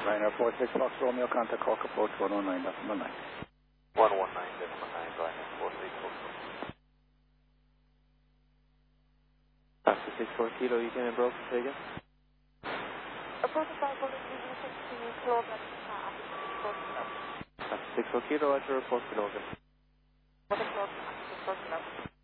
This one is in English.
Ryanair 46 Fox Romeo, contact Hawk approach 119.9. 119.9, Ryanair 46 Fox. After 64 Kilo, you can broke, say again? Approach 560 kilometers after 64 Kilo. After 64 Kilo, at your report, Kilo. What is after 64 Kilo?